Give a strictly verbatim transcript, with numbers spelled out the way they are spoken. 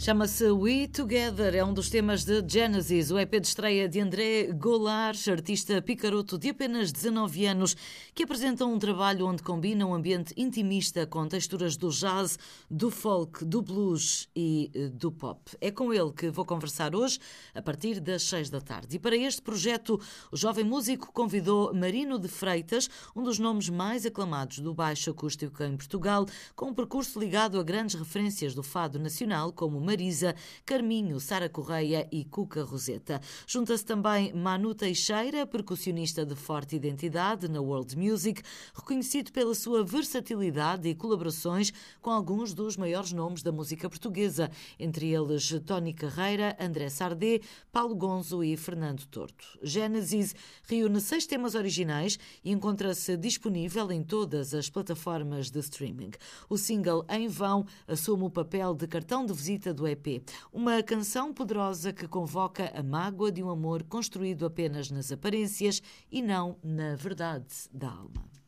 Chama-se We Together, é um dos temas de Genesis, o E P de estreia de André Goulart, artista picaroto de apenas dezanove anos, que apresenta um trabalho onde combina um ambiente intimista com texturas do jazz, do folk, do blues e do pop. É com ele que vou conversar hoje, a partir das seis da tarde. E para este projeto, o jovem músico convidou Marino de Freitas, um dos nomes mais aclamados do baixo acústico em Portugal, com um percurso ligado a grandes referências do fado nacional, como Marisa, Carminho, Sara Correia e Cuca Roseta. Junta-se também Manu Teixeira, percussionista de forte identidade na world music, reconhecido pela sua versatilidade e colaborações com alguns dos maiores nomes da música portuguesa, entre eles Tony Carreira, André Sardé, Paulo Gonzo e Fernando Torto. Genesis reúne seis temas originais e encontra-se disponível em todas as plataformas de streaming. O single Em Vão assume o papel de cartão de visita do E P. Uma canção poderosa que convoca a mágoa de um amor construído apenas nas aparências e não na verdade da alma.